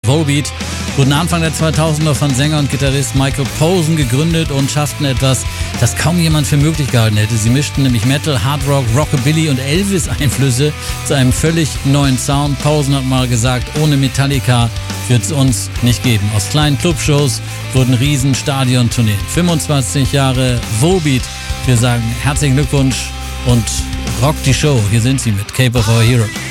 Volbeat wurden Anfang der 2000er von Sänger und Gitarrist Michael Posen gegründet und schafften etwas, das kaum jemand für möglich gehalten hätte. Sie mischten nämlich Metal, Hard Rock, Rockabilly und Elvis-Einflüsse zu einem völlig neuen Sound. Posen hat mal gesagt, ohne Metallica wird es uns nicht geben. Aus kleinen Clubshows wurden riesen Stadiontourneen. 25 Jahre Volbeat. Wir sagen herzlichen Glückwunsch und rock die Show. Hier sind sie mit Cape of Our Hero.